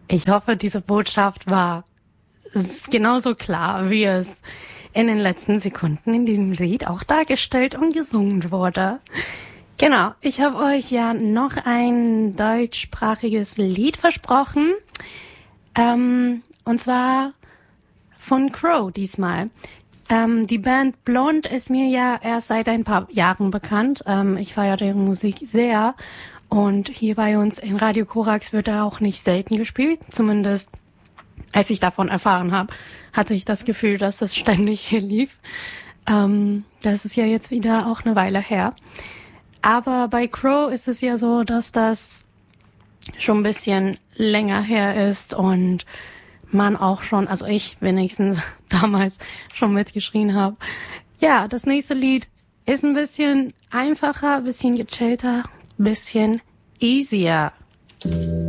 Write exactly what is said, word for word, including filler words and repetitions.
Ich hoffe, diese Botschaft war genauso klar, wie es in den letzten Sekunden in diesem Lied auch dargestellt und gesungen wurde. Genau, ich habe euch ja noch ein deutschsprachiges Lied versprochen. Ähm, und zwar von Crow diesmal. Ähm, die Band Blond ist mir ja erst seit ein paar Jahren bekannt. Ähm, ich feiere deren Musik sehr. Und hier bei uns in Radio Korax wird er auch nicht selten gespielt. Zumindest als ich davon erfahren habe, hatte ich das Gefühl, dass das ständig hier lief. Ähm, das ist ja jetzt wieder auch eine Weile her. Aber bei Crow ist es ja so, dass das schon ein bisschen länger her ist und man auch schon, also ich wenigstens damals schon mitgeschrien habe. Ja, das nächste Lied ist ein bisschen einfacher, ein bisschen gechillter, ein bisschen easier.